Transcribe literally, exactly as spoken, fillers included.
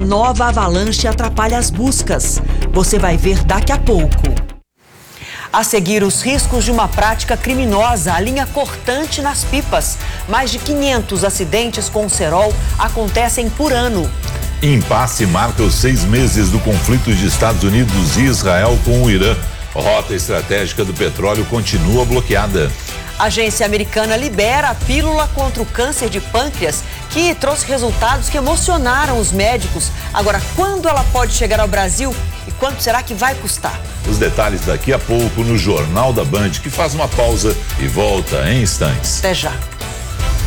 nova avalanche atrapalha as buscas. Você vai ver daqui a pouco. A seguir, os riscos de uma prática criminosa, a linha cortante nas pipas. Mais de quinhentos acidentes com cerol acontecem por ano. Impasse marca os seis meses do conflito de Estados Unidos e Israel com o Irã. Rota estratégica do petróleo continua bloqueada. A agência americana libera a pílula contra o câncer de pâncreas, que trouxe resultados que emocionaram os médicos. Agora, quando ela pode chegar ao Brasil e quanto será que vai custar? Os detalhes daqui a pouco no Jornal da Band, que faz uma pausa e volta em instantes. Até já.